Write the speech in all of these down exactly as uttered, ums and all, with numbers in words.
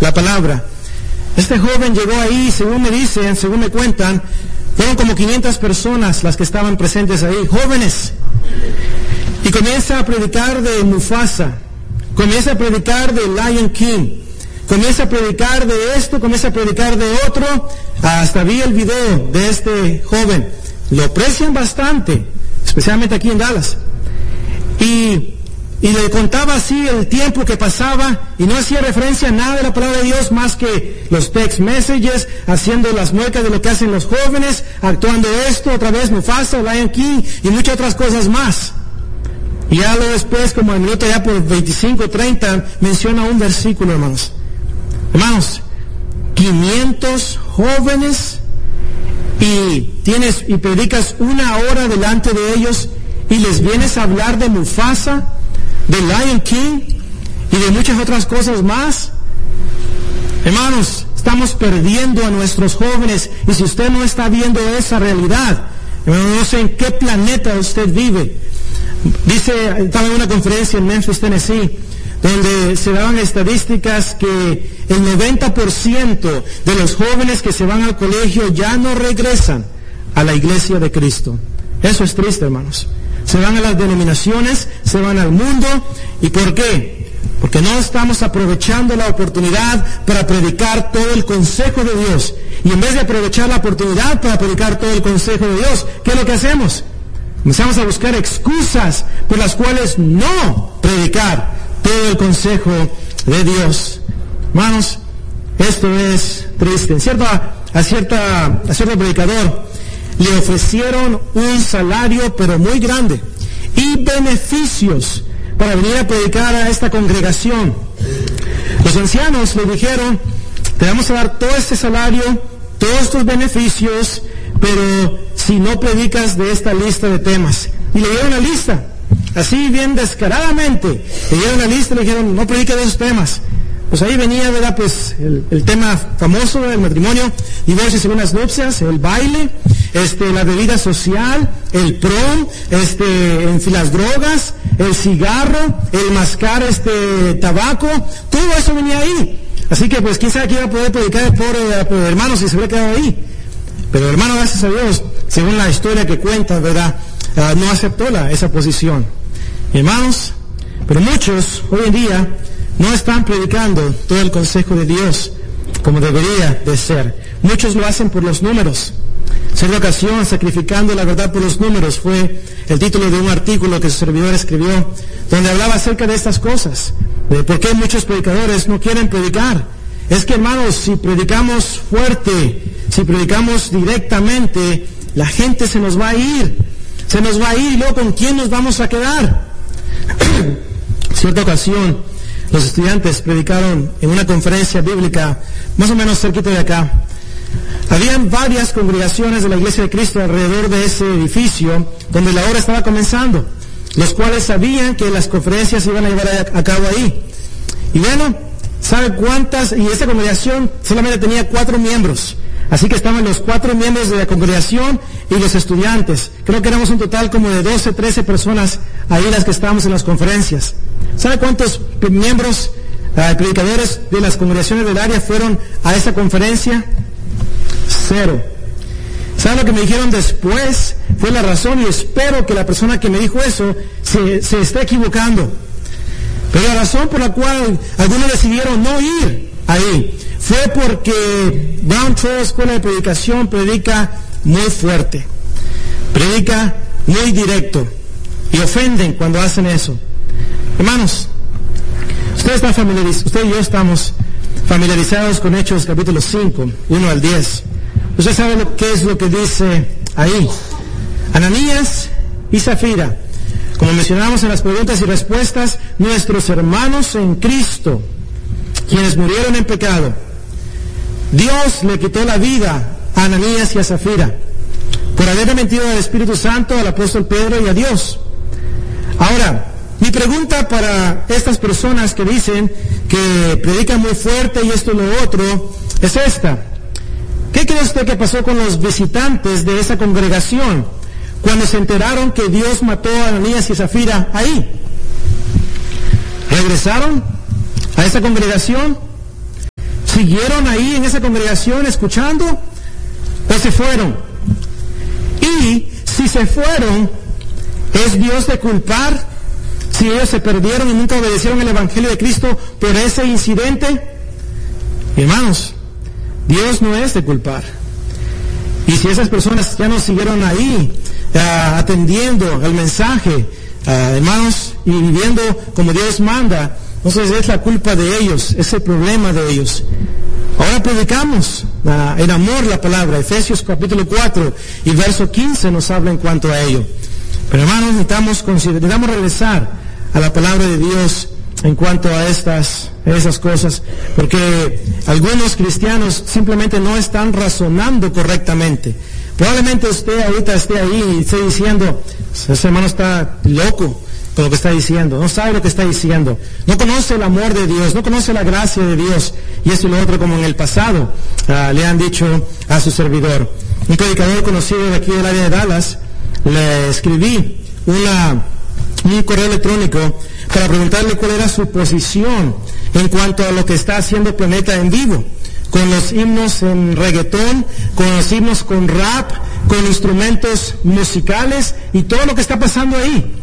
la palabra. Este joven llegó ahí, según me dicen, según me cuentan, fueron como quinientas personas las que estaban presentes ahí, jóvenes. Y comienza a predicar de Mufasa, comienza a predicar de Lion King, comienza a predicar de esto, comienza a predicar de otro. Hasta vi el video de este joven. Lo aprecian bastante, especialmente aquí en Dallas. Y, y le contaba así el tiempo que pasaba y no hacía referencia a nada de la palabra de Dios más que los text messages, haciendo las muecas de lo que hacen los jóvenes, actuando esto, otra vez Mufasa, Lion King y muchas otras cosas más. Y ya luego después, como el minuto ya por veinticinco, treinta, menciona un versículo, hermanos. Hermanos, quinientos jóvenes y tienes y predicas una hora delante de ellos y les vienes a hablar de Mufasa, de Lion King y de muchas otras cosas más. Hermanos, estamos perdiendo a nuestros jóvenes y si usted no está viendo esa realidad, no sé en qué planeta usted vive. Dice, estaba en una conferencia en Memphis, Tennessee, donde se daban estadísticas que el noventa por ciento de los jóvenes que se van al colegio ya no regresan a la iglesia de Cristo. Eso es triste, hermanos. Se van a las denominaciones, se van al mundo. ¿Y por qué? Porque no estamos aprovechando la oportunidad para predicar todo el consejo de Dios. Y en vez de aprovechar la oportunidad para predicar todo el consejo de Dios, ¿qué es lo que hacemos? Comenzamos a buscar excusas por las cuales no predicar todo el consejo de Dios. Hermanos, esto es triste. Cierto, a, cierta, a cierto predicador le ofrecieron un salario pero muy grande y beneficios para venir a predicar a esta congregación. Los ancianos le dijeron, te vamos a dar todo este salario, todos estos beneficios, pero si no predicas de esta lista de temas. Y le dieron la lista, así bien descaradamente, le dieron la lista y le dijeron, no predica de esos temas. Pues ahí venía, ¿verdad? Pues el, el tema famoso del matrimonio, divorcio y segundas nupcias, el baile, este, la bebida social, el prom, este, en fin, las drogas, el cigarro, el mascar este tabaco, todo eso venía ahí. Así que pues quién sabe quién iba a poder predicar el pobre, pobre hermano si se hubiera quedado ahí. Pero el hermano, gracias a Dios, según la historia que cuenta, ¿verdad? Uh, no aceptó la, esa posición. Hermanos, pero muchos hoy en día no están predicando todo el consejo de Dios como debería de ser. Muchos lo hacen por los números. Cierta ocasión, sacrificando la verdad por los números, fue el título de un artículo que su servidor escribió, donde hablaba acerca de estas cosas, de por qué muchos predicadores no quieren predicar. Es que, hermanos, si predicamos fuerte, si predicamos directamente, la gente se nos va a ir, se nos va a ir, y luego ¿con quién nos vamos a quedar? Cierta ocasión, los estudiantes predicaron en una conferencia bíblica, más o menos cerquita de acá. Habían varias congregaciones de la Iglesia de Cristo alrededor de ese edificio, donde la obra estaba comenzando, los cuales sabían que las conferencias se iban a llevar a cabo ahí. Y bueno, ¿sabe cuántas? Y esa congregación solamente tenía cuatro miembros. Así que estaban los cuatro miembros de la congregación y los estudiantes. Creo que éramos un total como de doce, trece personas ahí las que estábamos en las conferencias. ¿Sabe cuántos miembros, uh, predicadores de las congregaciones del área fueron a esa conferencia? Cero. ¿Sabe lo que me dijeron después? Fue la razón, y espero que la persona que me dijo eso se, se esté equivocando. Pero la razón por la cual algunos decidieron no ir ahí fue porque Brown Trail Escuela de Predicación predica muy fuerte, predica muy directo, y ofenden cuando hacen eso. Hermanos, ustedes están familiarizados, usted y yo estamos familiarizados con Hechos capítulo cinco, uno al diez. Usted sabe lo, qué es lo que dice ahí. Ananías y Zafira, como mencionamos en las preguntas y respuestas, nuestros hermanos en Cristo, quienes murieron en pecado, Dios le quitó la vida a Ananías y a Zafira por haberle mentido al Espíritu Santo, al apóstol Pedro y a Dios. Ahora, mi pregunta para estas personas que dicen que predican muy fuerte y esto y lo otro es esta: ¿qué cree usted que pasó con los visitantes de esa congregación cuando se enteraron que Dios mató a Ananías y Zafira ahí? ¿Regresaron a esa congregación? ¿Siguieron ahí en esa congregación escuchando o se fueron? Y si se fueron, ¿es Dios de culpar si ellos se perdieron y nunca obedecieron el Evangelio de Cristo por ese incidente? Hermanos, Dios no es de culpar. Y si esas personas ya no siguieron ahí uh, atendiendo al mensaje, uh, hermanos, y viviendo como Dios manda, entonces es la culpa de ellos, es el problema de ellos. Ahora predicamos uh, en amor la palabra. Efesios capítulo cuatro y verso quince nos habla en cuanto a ello. Pero hermanos, necesitamos, necesitamos regresar a la palabra de Dios en cuanto a estas, a esas cosas, porque algunos cristianos simplemente no están razonando correctamente. Probablemente usted ahorita esté ahí y esté diciendo, ese hermano está loco con lo que está diciendo, no sabe lo que está diciendo, no conoce el amor de Dios, no conoce la gracia de Dios, y esto y lo otro, como en el pasado uh, le han dicho a su servidor. Un predicador conocido de aquí del área de Dallas, le escribí una, un correo electrónico para preguntarle cuál era su posición en cuanto a lo que está haciendo Planeta en Vivo, con los himnos en reggaetón, con los himnos con rap, con instrumentos musicales y todo lo que está pasando ahí.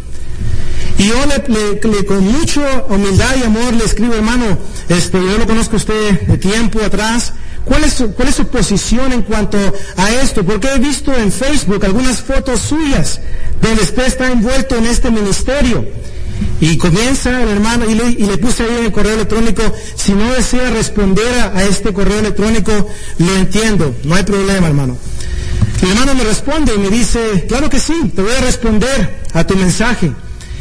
Y yo le, le, le, con mucha humildad y amor le escribo, hermano, este, yo lo conozco a usted de tiempo atrás, ¿cuál es, su, ¿cuál es su posición en cuanto a esto? Porque he visto en Facebook algunas fotos suyas donde usted está envuelto en este ministerio. Y comienza el hermano, y le, y le puse ahí en el correo electrónico, si no desea responder a, a este correo electrónico, lo entiendo, no hay problema, hermano. El hermano me responde y me dice, claro que sí, te voy a responder a tu mensaje.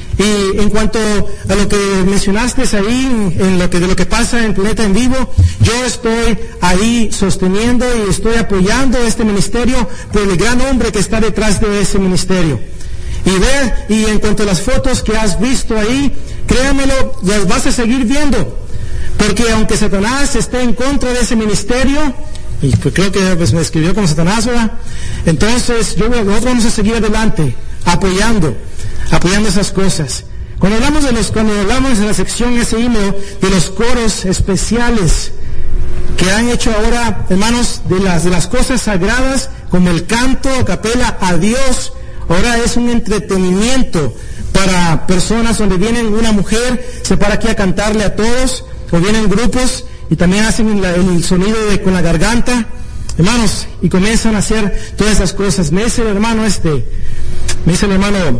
Y en cuanto a lo que mencionaste ahí, en lo que, de lo que pasa en Planeta en Vivo, yo estoy ahí sosteniendo y estoy apoyando este ministerio por el gran hombre que está detrás de ese ministerio. Y ve, y en cuanto a las fotos que has visto ahí, créamelo, las vas a seguir viendo. Porque aunque Satanás esté en contra de ese ministerio, y pues creo que pues, me escribió como Satanás, ¿verdad? Entonces, yo, nosotros vamos a seguir adelante, apoyando, apoyando esas cosas. Cuando hablamos de los, cuando hablamos en la sección ese himno de los coros especiales que han hecho ahora, hermanos, de las, de las cosas sagradas, como el canto a capela a Dios, ahora es un entretenimiento para personas donde vienen una mujer, se para aquí a cantarle a todos, o vienen grupos y también hacen la, el sonido de, con la garganta, hermanos, y comienzan a hacer todas esas cosas. Me dice el hermano este, me dice el hermano,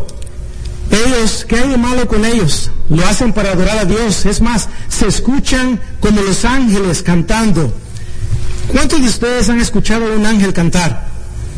ellos, ¿qué hay de malo con ellos? Lo hacen para adorar a Dios, es más, se escuchan como los ángeles cantando. ¿Cuántos de ustedes han escuchado a un ángel cantar?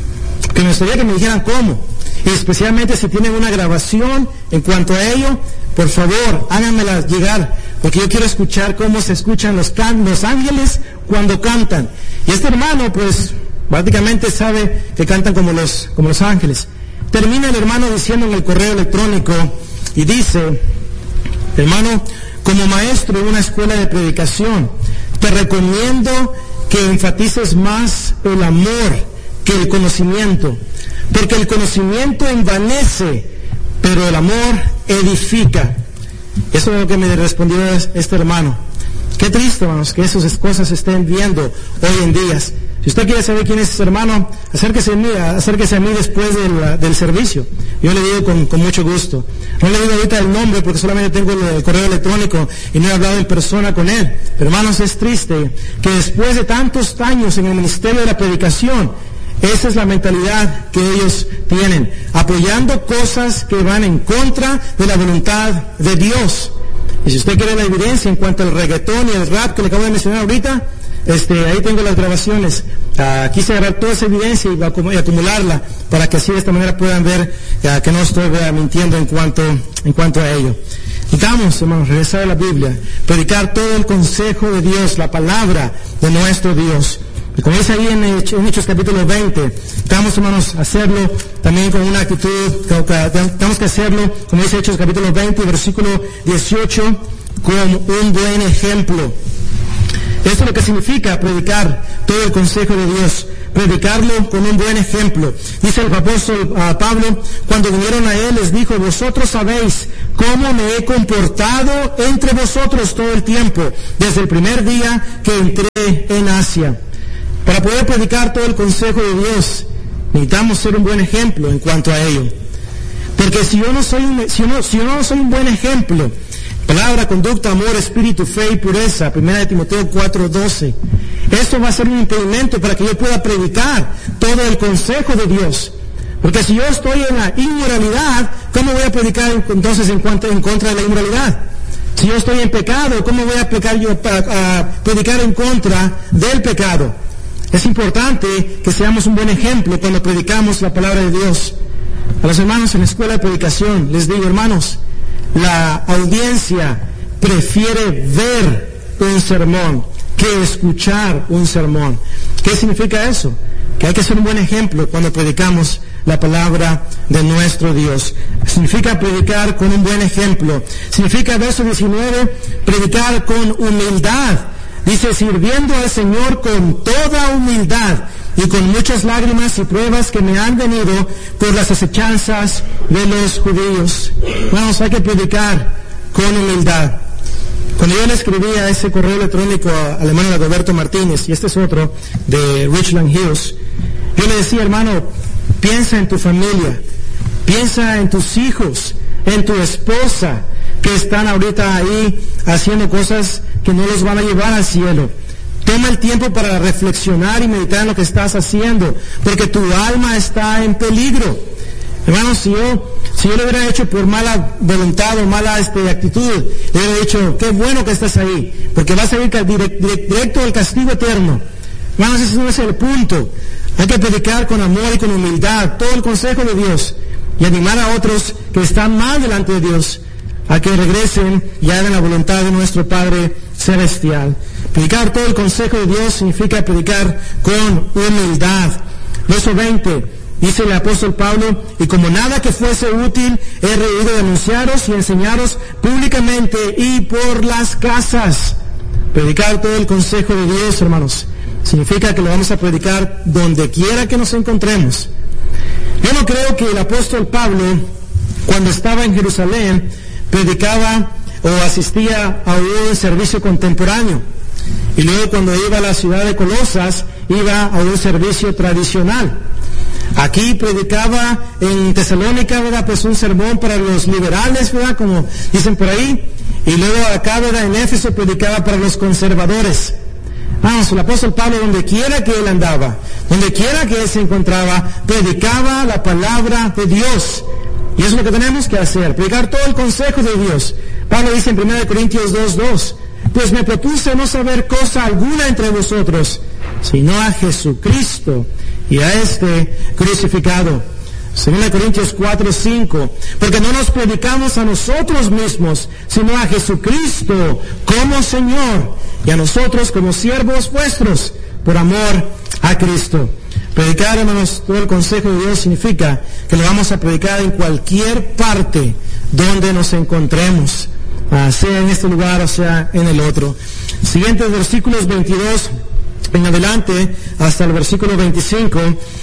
Que me gustaría que me dijeran cómo. Y especialmente si tienen una grabación en cuanto a ello, por favor, háganmela llegar, porque yo quiero escuchar cómo se escuchan los, can los ángeles cuando cantan. Y este hermano, pues, prácticamente sabe que cantan como los, como los ángeles. Termina el hermano diciendo en el correo electrónico, y dice, hermano, como maestro en una escuela de predicación, te recomiendo que enfatices más el amor que el conocimiento, porque el conocimiento envanece, pero el amor edifica. Eso es lo que me respondió este hermano. Qué triste, hermanos, que esas cosas se estén viendo hoy en día. Si usted quiere saber quién es ese hermano, acérquese a mí, acérquese a mí después del, del servicio. Yo le digo con, con mucho gusto. No le digo ahorita el nombre porque solamente tengo el, el correo electrónico y no he hablado en persona con él. Pero hermanos, es triste que después de tantos años en el ministerio de la predicación, esa es la mentalidad que ellos tienen, apoyando cosas que van en contra de la voluntad de Dios. Y si usted quiere la evidencia en cuanto al reggaetón y el rap que le acabo de mencionar ahorita, este, ahí tengo las grabaciones. Uh, quise agarrar toda esa evidencia y, y acumularla para que así de esta manera puedan ver uh, que no estoy uh, mintiendo en cuanto, en cuanto a ello. Necesitamos, hermanos, regresar a la Biblia, predicar todo el consejo de Dios, la palabra de nuestro Dios. Y como dice ahí en Hechos capítulo veinte, estamos, hermanos, a hacerlo también con una actitud, tenemos que hacerlo, como dice Hechos capítulo veinte, versículo dieciocho, con un buen ejemplo. Esto es lo que significa predicar todo el consejo de Dios, predicarlo con un buen ejemplo. Dice el apóstol uh, Pablo, cuando vinieron a él les dijo, vosotros sabéis cómo me he comportado entre vosotros todo el tiempo, desde el primer día que entré en Asia. Para poder predicar todo el consejo de Dios, necesitamos ser un buen ejemplo en cuanto a ello. Porque si yo no soy un, si yo no, si yo no soy un buen ejemplo, palabra, conducta, amor, espíritu, fe y pureza, primera de Timoteo cuatro doce, esto va a ser un impedimento para que yo pueda predicar todo el consejo de Dios. Porque si yo estoy en la inmoralidad, ¿cómo voy a predicar entonces en, cuanto, en contra de la inmoralidad? Si yo estoy en pecado, ¿cómo voy a, pecar yo, a, a predicar en contra del pecado? Es importante que seamos un buen ejemplo cuando predicamos la palabra de Dios. A los hermanos en la escuela de predicación les digo, hermanos, la audiencia prefiere ver un sermón que escuchar un sermón. ¿Qué significa eso? Que hay que ser un buen ejemplo cuando predicamos la palabra de nuestro Dios. Significa predicar con un buen ejemplo. Significa, verso diecinueve, predicar con humildad. Dice, sirviendo al Señor con toda humildad y con muchas lágrimas y pruebas que me han venido por las asechanzas de los judíos. Vamos, hay que predicar con humildad. Cuando yo le escribía ese correo electrónico al hermano Roberto Martínez, y este es otro de Richland Hills, yo le decía, hermano, piensa en tu familia, piensa en tus hijos, en tu esposa, que están ahorita ahí haciendo cosas que no los van a llevar al cielo. Toma el tiempo para reflexionar y meditar en lo que estás haciendo, porque tu alma está en peligro. Hermanos, si yo, si yo lo hubiera hecho por mala voluntad o mala este, actitud, le hubiera dicho, qué bueno que estás ahí, porque vas a ir direct, direct, directo al castigo eterno. Hermanos, ese no es el punto. Hay que predicar con amor y con humildad todo el consejo de Dios y animar a otros que están mal delante de Dios a que regresen y hagan la voluntad de nuestro Padre Celestial. Predicar todo el consejo de Dios significa predicar con humildad. Verso veinte, dice el apóstol Pablo, y como nada que fuese útil, he reído de anunciaros y enseñaros públicamente y por las casas. Predicar todo el consejo de Dios, hermanos, significa que lo vamos a predicar donde quiera que nos encontremos. Yo no creo que el apóstol Pablo, cuando estaba en Jerusalén, predicaba o asistía a un servicio contemporáneo. Y luego cuando iba a la ciudad de Colosas, iba a un servicio tradicional. Aquí predicaba en Tesalónica, ¿verdad? Pues un sermón para los liberales, ¿verdad? Como dicen por ahí. Y luego acá, ¿verdad? En Éfeso predicaba para los conservadores. Vamos, el apóstol Pablo, donde quiera que él andaba, donde quiera que él se encontraba, predicaba la palabra de Dios. Y eso es lo que tenemos que hacer, predicar todo el consejo de Dios. Pablo dice en primera de Corintios dos dos, pues me propuse no saber cosa alguna entre vosotros, sino a Jesucristo y a este crucificado. segunda de Corintios cuatro cinco, porque no nos predicamos a nosotros mismos, sino a Jesucristo como Señor, y a nosotros como siervos vuestros, por amor a Cristo. Predicar, hermanos, todo el consejo de Dios significa que lo vamos a predicar en cualquier parte donde nos encontremos, sea en este lugar o sea en el otro. Siguientes versículos veintidós en adelante hasta el versículo veinticinco.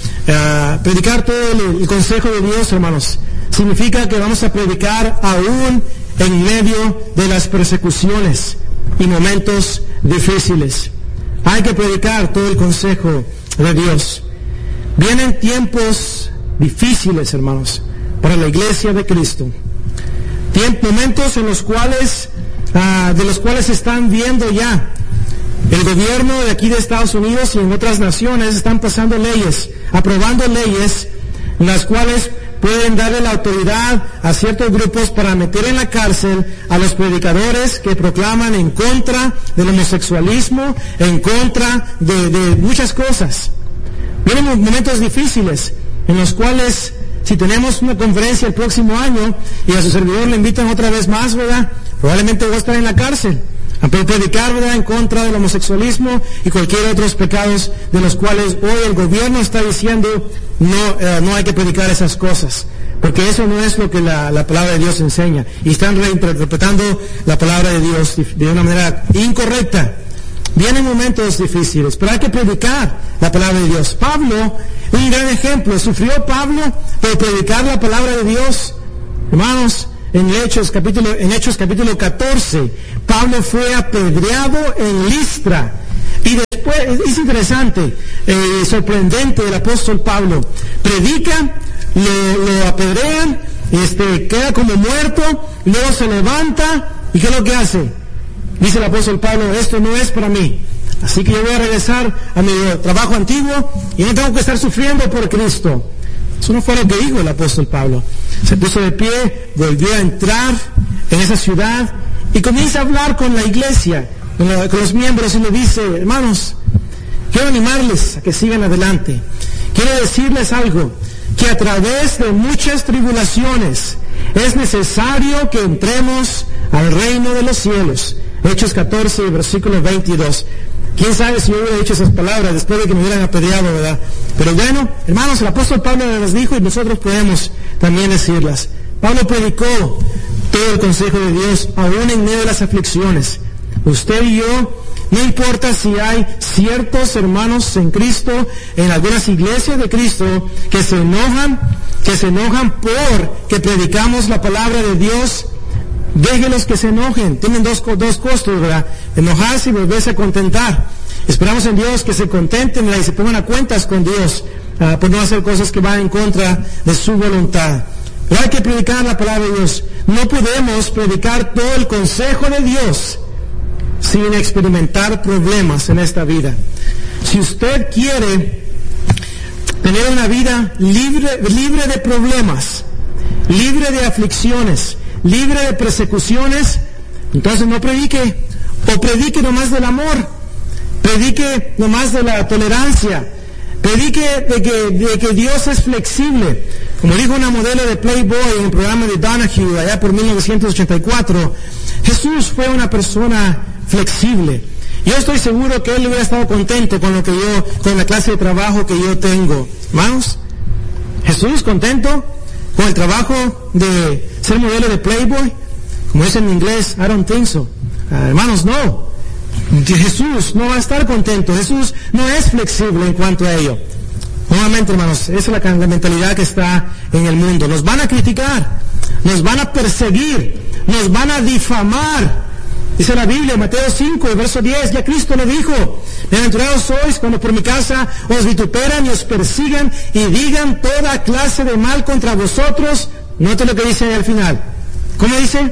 Uh, predicar todo el, el consejo de Dios, hermanos, significa que vamos a predicar aún en medio de las persecuciones y momentos difíciles. Hay que predicar todo el consejo de Dios. Vienen tiempos difíciles, hermanos, para la iglesia de Cristo. Tiemp- momentos en los cuales, uh, de los cuales se están viendo ya. El gobierno de aquí de Estados Unidos y en otras naciones están pasando leyes, aprobando leyes en las cuales pueden darle la autoridad a ciertos grupos para meter en la cárcel a los predicadores que proclaman en contra del homosexualismo, en contra de, de muchas cosas. Vienen momentos difíciles en los cuales, si tenemos una conferencia el próximo año y a su servidor le invitan otra vez más, ¿verdad? Probablemente va a estar en la cárcel a predicar, ¿verdad?, en contra del homosexualismo y cualquier otros pecados de los cuales hoy el gobierno está diciendo no, eh, no hay que predicar esas cosas, porque eso no es lo que la, la palabra de Dios enseña, y están reinterpretando la palabra de Dios de una manera incorrecta. Vienen momentos difíciles, pero hay que predicar la palabra de Dios. Pablo, un gran ejemplo, sufrió Pablo por predicar la palabra de Dios. Hermanos, en Hechos capítulo, en Hechos capítulo catorce, Pablo fue apedreado en Listra, y después, es interesante y eh, sorprendente el apóstol Pablo. Predica, lo, lo apedrean, este, queda como muerto, luego se levanta, ¿y qué es lo que hace? Dice el apóstol Pablo, esto no es para mí. Así que yo voy a regresar a mi trabajo antiguo y no tengo que estar sufriendo por Cristo. Eso no fue lo que dijo el apóstol Pablo. Se puso de pie, volvió a entrar en esa ciudad y comienza a hablar con la iglesia, con, la, con los miembros, y le dice, hermanos, quiero animarles a que sigan adelante. Quiero decirles algo, que a través de muchas tribulaciones es necesario que entremos al reino de los cielos. Hechos catorce, versículo veintidós. Quién sabe si yo hubiera dicho esas palabras después de que me hubieran apedreado, ¿verdad? Pero bueno, hermanos, el apóstol Pablo las dijo y nosotros podemos también decirlas. Pablo predicó todo el consejo de Dios, aún en medio de las aflicciones. Usted y yo, no importa si hay ciertos hermanos en Cristo, en algunas iglesias de Cristo, que se enojan, que se enojan por que predicamos la palabra de Dios. Déjelos que se enojen. Tienen dos, dos costos, ¿verdad? Enojarse y volverse a contentar. Esperamos en Dios que se contenten y se pongan a cuentas con Dios uh, por no hacer cosas que van en contra de su voluntad. Pero hay que predicar la palabra de Dios. No podemos predicar todo el consejo de Dios sin experimentar problemas en esta vida. Si usted quiere tener una vida libre, libre de problemas, libre de aflicciones, libre de persecuciones, entonces no predique, o predique nomás del amor, predique nomás de la tolerancia, predique de que, de que Dios es flexible. Como dijo una modelo de Playboy en el programa de Donahue allá por mil novecientos ochenta y cuatro, Jesús fue una persona flexible. Yo estoy seguro que él hubiera estado contento con lo que yo, con la clase de trabajo que yo tengo. Hermanos, Jesús contento con el trabajo de ser modelo de Playboy, como dice en inglés, I don't think so. Uh, hermanos, no. Jesús no va a estar contento. Jesús no es flexible en cuanto a ello. Nuevamente, hermanos, esa es la, la mentalidad que está en el mundo. Nos van a criticar, nos van a perseguir, nos van a difamar. Dice la Biblia, Mateo cinco, verso diez, ya Cristo lo dijo: bienaventurados sois cuando por mi casa os vituperan y os persigan y digan toda clase de mal contra vosotros. Note lo que dice ahí al final. ¿Cómo dice?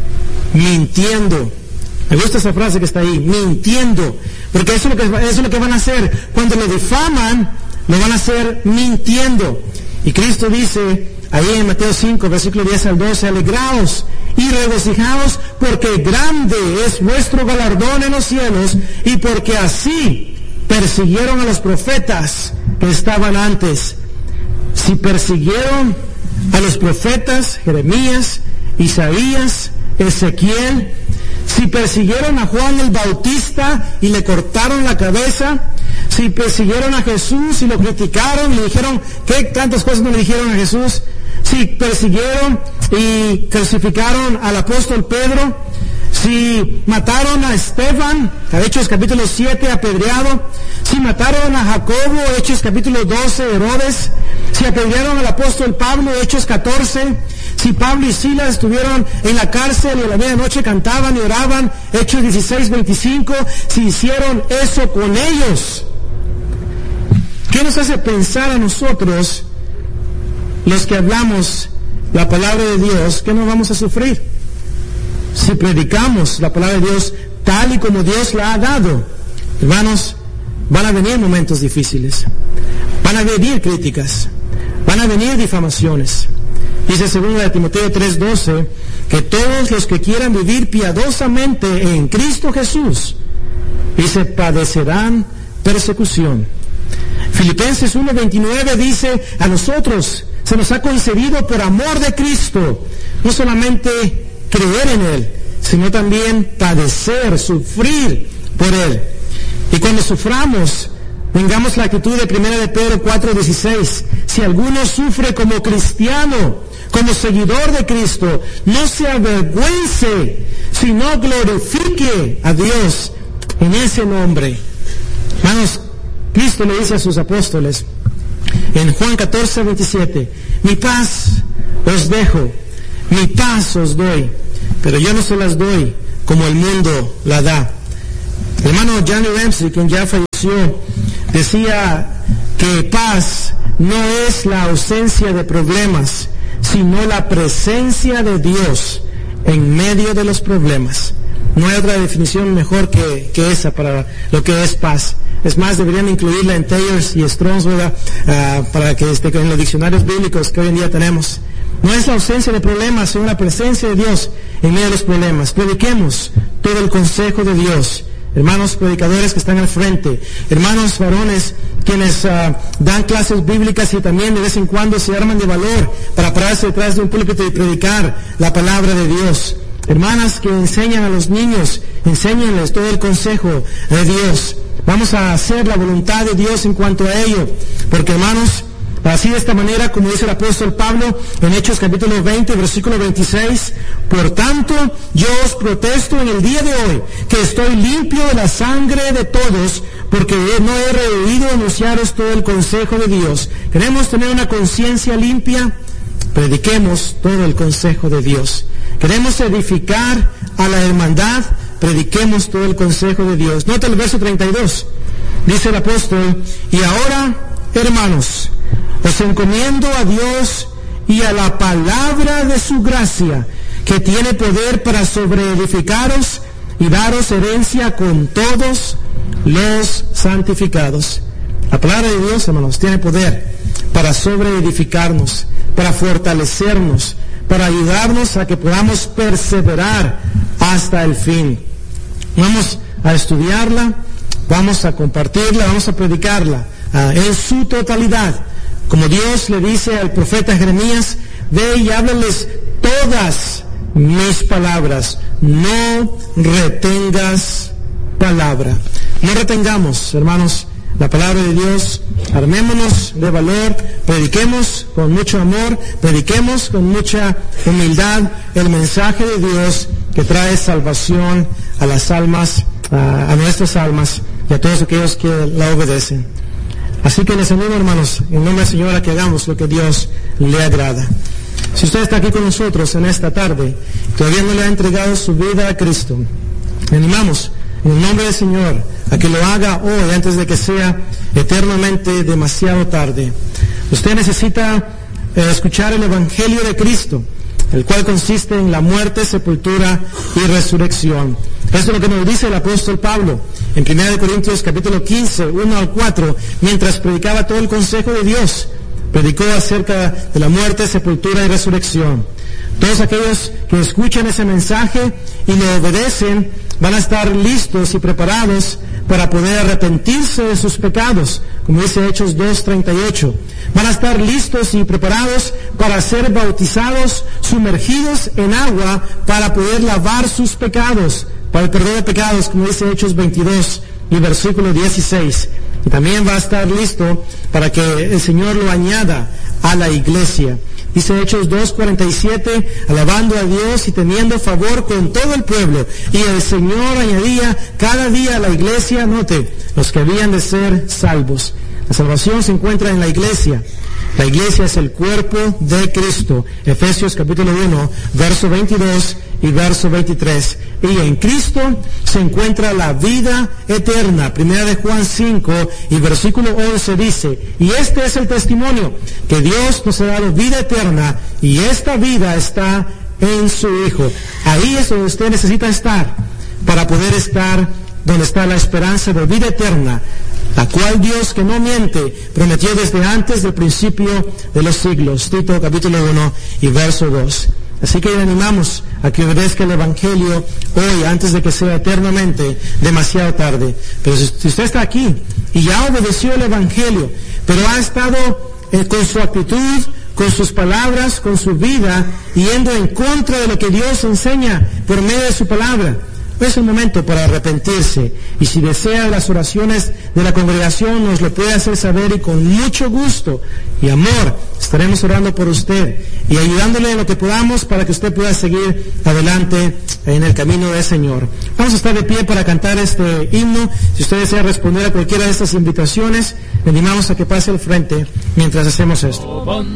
Mintiendo. Me gusta esa frase que está ahí, mintiendo. Porque eso es lo que, eso es lo que van a hacer. Cuando lo difaman, lo van a hacer mintiendo. Y Cristo dice ahí en Mateo cinco, versículo diez al doce, alegraos y regocijaos, porque grande es vuestro galardón en los cielos, y porque así persiguieron a los profetas que estaban antes. Si persiguieron a los profetas, Jeremías, Isaías, Ezequiel, si persiguieron a Juan el Bautista y le cortaron la cabeza, si persiguieron a Jesús y lo criticaron y le dijeron, ¿qué tantas cosas no le dijeron a Jesús? Si persiguieron y crucificaron al apóstol Pedro, si mataron a Esteban, Hechos capítulo siete, apedreado, si mataron a Jacobo, Hechos capítulo doce, Herodes, si apedrearon al apóstol Pablo, Hechos catorce, si Pablo y Silas estuvieron en la cárcel y a la medianoche cantaban y oraban, Hechos dieciséis, veinticinco, si hicieron eso con ellos, ¿qué nos hace pensar a nosotros, los que hablamos la palabra de Dios, que no vamos a sufrir? Si predicamos la palabra de Dios tal y como Dios la ha dado, hermanos, van a venir momentos difíciles, van a venir críticas, van a venir difamaciones. Dice segunda de Timoteo tres doce, que todos los que quieran vivir piadosamente en Cristo Jesús, dice, padecerán persecución. Filipenses uno veintinueve dice, a nosotros se nos ha concedido por amor de Cristo, no solamente creer en Él, sino también padecer, sufrir por Él. Y cuando suframos, tengamos la actitud de primera de Pedro cuatro dieciséis, si alguno sufre como cristiano, como seguidor de Cristo, no se avergüence, sino glorifique a Dios en ese nombre. Hermanos, Cristo le dice a sus apóstoles en Juan catorce veintisiete, mi paz os dejo, mi paz os doy, pero yo no se las doy como el mundo la da. El hermano Johnny Ramsey, quien ya falleció, decía que paz no es la ausencia de problemas, sino la presencia de Dios en medio de los problemas. No hay otra definición mejor que, que esa para lo que es paz. Es más, deberían incluirla en Thayers y Strong's, ¿verdad? Uh, para que esté en los diccionarios bíblicos que hoy en día tenemos. No es la ausencia de problemas, sino la presencia de Dios en medio de los problemas. Prediquemos todo el consejo de Dios. Hermanos predicadores que están al frente, hermanos varones quienes uh, dan clases bíblicas y también de vez en cuando se arman de valor para pararse detrás de un púlpito y predicar la palabra de Dios. Hermanas que enseñan a los niños, enséñenles todo el consejo de Dios. Vamos a hacer la voluntad de Dios en cuanto a ello, porque hermanos, así de esta manera, como dice el apóstol Pablo en Hechos capítulo veinte, versículo veintiséis, por tanto, yo os protesto en el día de hoy, que estoy limpio de la sangre de todos, porque no he rehuido anunciaros todo el consejo de Dios. ¿Queremos tener una conciencia limpia? Prediquemos todo el consejo de Dios. ¿Queremos edificar a la hermandad? Prediquemos todo el consejo de Dios. Nota el verso treinta y dos. Dice el apóstol, y ahora, hermanos, os encomiendo a Dios y a la palabra de su gracia, que tiene poder para sobreedificaros y daros herencia con todos los santificados. La palabra de Dios, hermanos, tiene poder para sobreedificarnos, para fortalecernos, para ayudarnos a que podamos perseverar hasta el fin. Vamos a estudiarla, vamos a compartirla, vamos a predicarla uh, en su totalidad. Como Dios le dice al profeta Jeremías, ve y háblales todas mis palabras, no retengas palabra. No retengamos, hermanos, la palabra de Dios. Armémonos de valor, prediquemos con mucho amor, prediquemos con mucha humildad el mensaje de Dios que trae salvación a las almas, a, a nuestras almas y a todos aquellos que la obedecen. Así que les animo, hermanos, en nombre del Señor, a que hagamos lo que Dios le agrada. Si usted está aquí con nosotros en esta tarde, todavía no le ha entregado su vida a Cristo, le animamos en el nombre del Señor a que lo haga hoy, antes de que sea eternamente demasiado tarde. Usted necesita eh, escuchar el Evangelio de Cristo, el cual consiste en la muerte, sepultura y resurrección. Esto es lo que nos dice el apóstol Pablo en primera de Corintios capítulo quince, uno al cuatro, mientras predicaba todo el consejo de Dios. Predicó acerca de la muerte, sepultura y resurrección. Todos aquellos que escuchan ese mensaje y lo obedecen van a estar listos y preparados para poder arrepentirse de sus pecados, como dice Hechos dos treinta y ocho. Van a estar listos y preparados para ser bautizados, sumergidos en agua, para poder lavar sus pecados, para el perdón de pecados, como dice Hechos veintidós y versículo dieciséis. Y también va a estar listo para que el Señor lo añada a la iglesia. Dice Hechos dos cuarenta y siete, alabando a Dios y teniendo favor con todo el pueblo. Y el Señor añadía cada día a la iglesia, note, los que habían de ser salvos. La salvación se encuentra en la iglesia. La iglesia es el cuerpo de Cristo. Efesios capítulo uno, verso veintidós y verso veintitrés. Y en Cristo se encuentra la vida eterna. Primera de Juan cinco y versículo once dice, y este es el testimonio, que Dios nos ha dado vida eterna, y esta vida está en su Hijo. Ahí es donde usted necesita estar, para poder estar donde está la esperanza de vida eterna, la cual Dios, que no miente, prometió desde antes del principio de los siglos. Tito capítulo uno y verso dos. Así que le animamos a que obedezca el Evangelio hoy, antes de que sea eternamente demasiado tarde. Pero si usted está aquí y ya obedeció el Evangelio, pero ha estado eh, con su actitud, con sus palabras, con su vida, yendo en contra de lo que Dios enseña por medio de su palabra, es el momento para arrepentirse. Y si desea las oraciones de la congregación, nos lo puede hacer saber, y con mucho gusto y amor estaremos orando por usted y ayudándole en lo que podamos para que usted pueda seguir adelante en el camino del Señor. Vamos a estar de pie para cantar este himno. Si usted desea responder a cualquiera de estas invitaciones, le animamos a que pase al frente mientras hacemos esto.